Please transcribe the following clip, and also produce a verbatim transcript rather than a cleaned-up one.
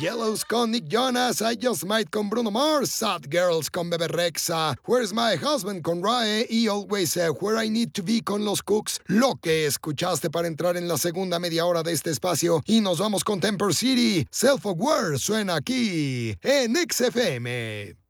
Yellows con Nick Jonas, I Just Might con Bruno Mars, Sad Girls con Bebe Rexha, Where's My Husband con Rae y Always uh, Where I Need to Be con los Cooks. Lo que escuchaste para entrar en la segunda media hora de este espacio y nos vamos con Temper City. Self-Aware suena aquí en X F M.